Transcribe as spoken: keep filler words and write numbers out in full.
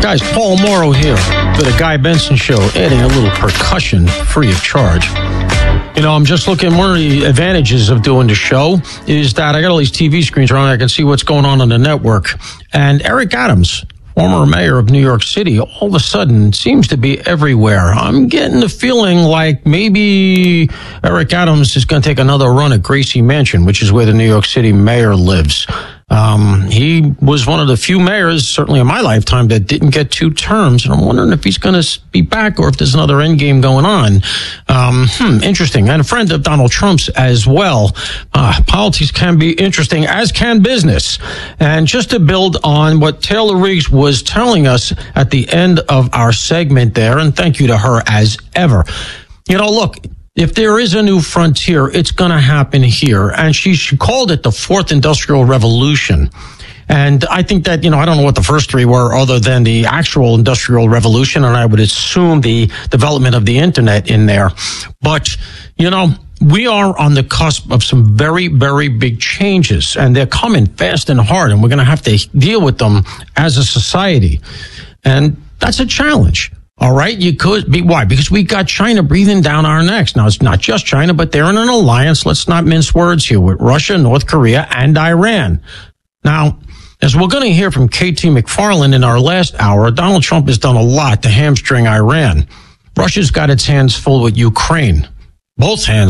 Guys, Paul Morrow here for the Guy Benson Show, adding a little percussion free of charge. You know, I'm just looking, one of the advantages of doing the show is that I got all these T V screens around, I can see what's going on on the network. And Eric Adams, former mayor of New York City, all of a sudden seems to be everywhere. I'm getting the feeling like maybe Eric Adams is going to take another run at Gracie Mansion, which is where the New York City mayor lives. Um, he was one of the few mayors, certainly in my lifetime, that didn't get two terms. And I'm wondering if he's going to be back or if there's another end game going on. Um, hmm, interesting. And a friend of Donald Trump's as well. Uh, politics can be interesting, as can business. And just to build on what Taylor Riggs was telling us at the end of our segment there, and thank you to her as ever. You know, look, if there is a new frontier, it's going to happen here. And she, she called it the fourth industrial revolution. And I think that, you know, I don't know what the first three were other than the actual industrial revolution. And I would assume the development of the internet in there. But, you know, we are on the cusp of some very, very big changes, and they're coming fast and hard, and we're going to have to deal with them as a society. And that's a challenge. All right, you could be, why? Because we got China breathing down our necks. Now, it's not just China, but they're in an alliance. Let's not mince words here with Russia, North Korea, and Iran. Now, as we're going to hear from K T McFarland in our last hour, Donald Trump has done a lot to hamstring Iran. Russia's got its hands full with Ukraine. Both hands